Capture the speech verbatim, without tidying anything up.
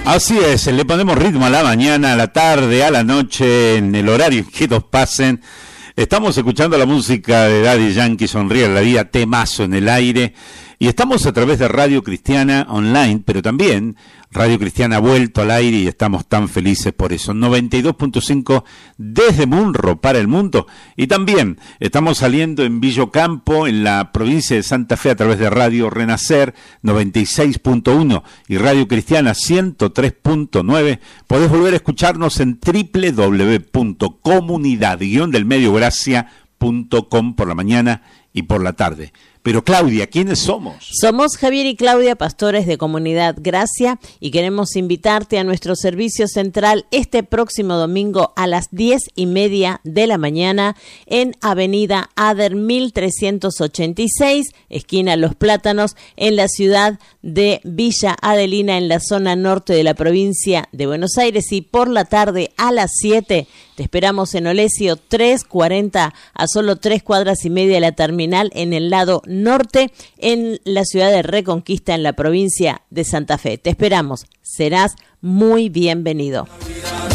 Así es, le ponemos ritmo a la mañana, a la tarde, a la noche, en el horario que nos pasen. Estamos escuchando la música de Daddy Yankee, Sonríe la Vida, temazo en el aire. Y estamos a través de Radio Cristiana Online, pero también Radio Cristiana ha vuelto al aire y estamos tan felices por eso. noventa y dos punto cinco desde Munro para el mundo. Y también estamos saliendo en Villocampo, en la provincia de Santa Fe, a través de Radio Renacer noventa y seis punto uno y Radio Cristiana ciento tres punto nueve. Podés volver a escucharnos en doble u doble u doble u punto comunidad guion del medio gracia punto com por la mañana y por la tarde. Pero Claudia, ¿quiénes somos? Somos Javier y Claudia, pastores de Comunidad Gracia, y queremos invitarte a nuestro servicio central este próximo domingo a las diez y media de la mañana en Avenida Ader mil trescientos ochenta y seis, esquina Los Plátanos, en la ciudad de Villa Adelina, en la zona norte de la provincia de Buenos Aires. Y por la tarde a las siete te esperamos en Olesio trescientos cuarenta, a solo tres cuadras y media de la terminal, en el lado norte, en la ciudad de Reconquista, en la provincia de Santa Fe. Te esperamos, serás muy bienvenido.